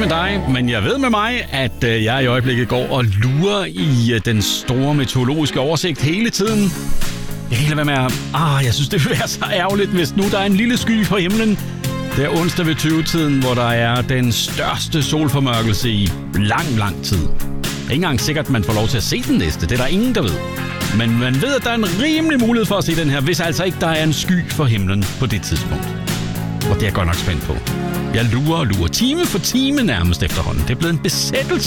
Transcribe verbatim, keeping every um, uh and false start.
med dig, men jeg ved med mig, at jeg i øjeblikket går og lurer i den store meteorologiske oversigt hele tiden. Jeg kan ikke lade være med at... Ah, jeg synes, det vil være så ærgerligt, hvis nu der er en lille sky på himlen. Det er onsdag ved tyve-tiden, hvor der er den største solformørkelse i lang, lang tid. Det er ikke engang sikkert, at man får lov til at se den næste. Det er der ingen, der ved. Men man ved, at der er en rimelig mulighed for at se den her, hvis altså ikke der er en sky for himlen på det tidspunkt. Og det er jeg godt nok spændt på. Jeg lurer og lurer time for time nærmest efterhånden. Det er blevet en besættelse.